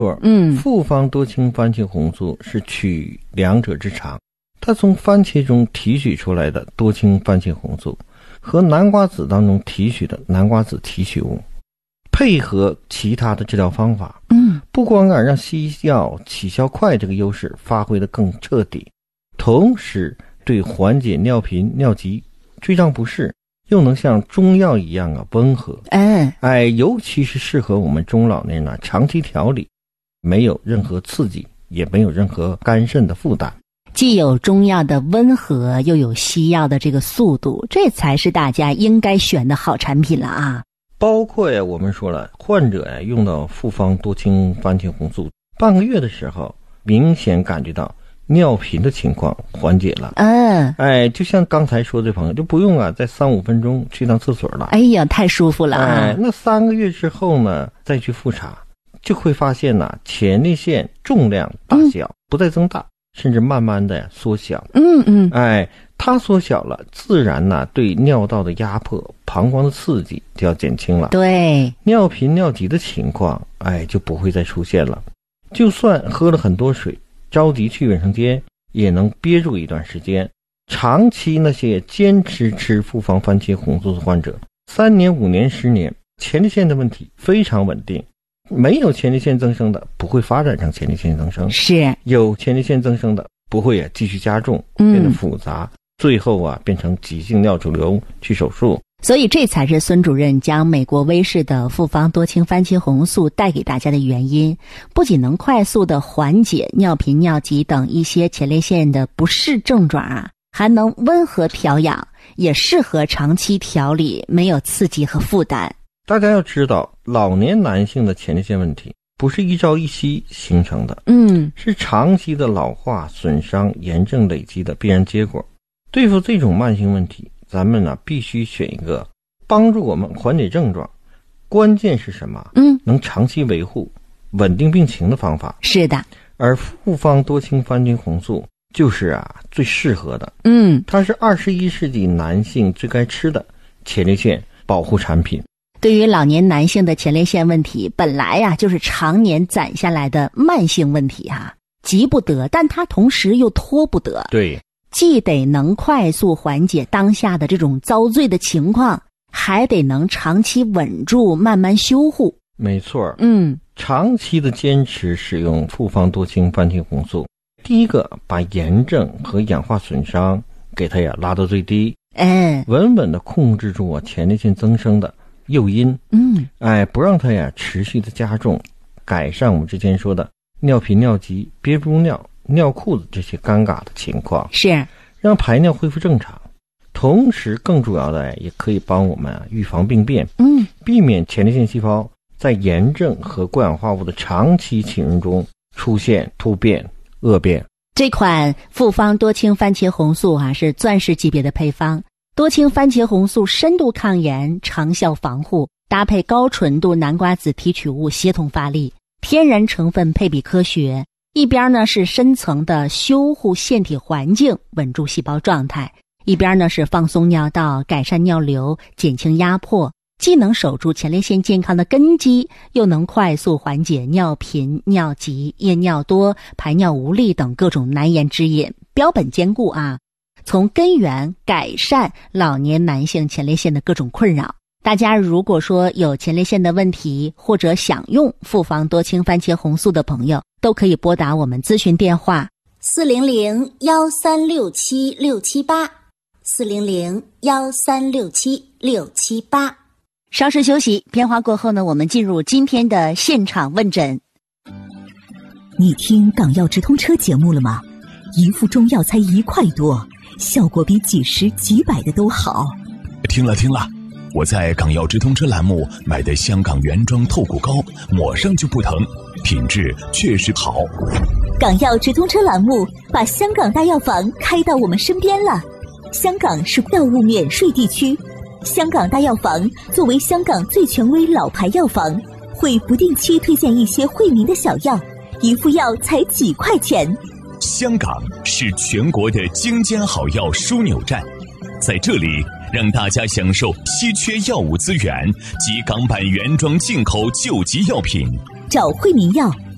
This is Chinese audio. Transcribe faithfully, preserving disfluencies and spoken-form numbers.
嗯， 复方多氢番茄红素是取两者之长，它从番茄中提取出来的多氢番茄红素和南瓜子当中提取的南瓜子提取物，配合其他的治疗方法， 嗯， 不光啊让西药起效快这个优势发挥得更彻底，同时对缓解尿频、尿急、坠胀不适又能像中药一样啊温和。 嗯， 哎，尤其是适合我们中老年人啊长期调理，没有任何刺激，也没有任何肝肾的负担。 既有中药的温和，又有西药的这个速度，这才是大家应该选的好产品了啊。 包括呀，我们说了，患者呀用到复方多氢番茄红素半个月的时候，明显感觉到尿频的情况缓解了。 嗯， 哎，就像刚才说的朋友，就不用啊在三五分钟去趟厕所了。 哎呀，太舒服了啊！ 哎，那三个月之后呢，再去复查，就会发现呢、啊，前列腺重量大小不再增大，嗯、甚至慢慢的缩小。 嗯嗯， 哎，它缩小了，自然呢、啊、对尿道的压迫、膀胱的刺激就要减轻了。 对， 尿频尿急的情况，哎，就不会再出现了。就算喝了很多水，着急去卫生间，也能憋住一段时间。长期那些坚持吃复方番茄红素的患者，三年、五年、十年，前列腺的问题非常稳定。没有前列腺增生的，不会发展成前列腺增生； 是有前列腺增生的，不会啊继续加重，变得复杂，嗯、最后啊变成急性尿肿瘤去手术。 所以这才是孙主任将美国威士的复方多氢番茄红素带给大家的原因，不仅能快速的缓解尿频、尿急等一些前列腺的不适症状啊，还能温和调养，也适合长期调理，没有刺激和负担。 大家要知道，老年男性的前列腺问题不是一朝一夕形成的， 嗯， 是长期的老化、损伤、炎症累积的必然结果。对付这种慢性问题，咱们呢必须选一个帮助我们缓解症状，关键是什么？ 嗯， 能长期维护、稳定病情的方法。 是的， 而复方多氢番茄红素就是啊最适合的。 嗯， 它是二十一世纪男性最该吃的前列腺保护产品。 对于老年男性的前列腺问题，本来呀、啊、就是常年攒下来的慢性问题啊，急不得，但它同时又拖不得。 对。 既得能快速缓解当下的这种遭罪的情况，还得能长期稳住，慢慢修护。 没错， 嗯， 长期的坚持使用复方多氢番茄红素，第一个把炎症和氧化损伤给它呀拉到最低， 哎， 稳稳的控制住啊前列腺增生的诱因， 嗯， 哎，不让它呀持续的加重，改善我们之前说的尿频、尿急、憋不住尿、尿裤子这些尴尬的情况， 是让排尿恢复正常。同时更主要的也可以帮我们、啊、预防病变， 嗯， 避免前列腺细胞在炎症和过氧化物的长期侵入中出现突变、恶变。 这款复方多氢番茄红素啊是钻石级别的配方，多氢番茄红素深度抗炎、长效防护，搭配高纯度南瓜子提取物协同发力，天然成分配比科学。一边呢是深层的修护腺体环境，稳住细胞状态，一边呢是放松尿道，改善尿流，减轻压迫，既能守住前列腺健康的根基，又能快速缓解尿频、尿急、夜尿多、排尿无力等各种难言之隐，标本兼顾啊，从根源改善老年男性前列腺的各种困扰。大家如果说有前列腺的问题，或者想用复方多氢番茄红素的朋友，都可以拨打我们咨询电话四零零幺三六七六七八，四零零幺三六七六七八。 稍事休息，片花过后呢，我们进入今天的现场问诊。 你听港药直通车节目了吗？一副中药才一块多，效果比几十几百的都好。 听了听了，我在港药直通车栏目买的香港原装透骨膏，抹上就不疼，品质确实好。 港药直通车栏目把香港大药房开到我们身边了。香港是药物免税地区，香港大药房作为香港最权威老牌药房，会不定期推荐一些惠民的小药，一副药才几块钱。 香港是全国的精尖好药枢纽站，在这里让大家享受稀缺药物资源及港版原装进口救急药品。 找惠民药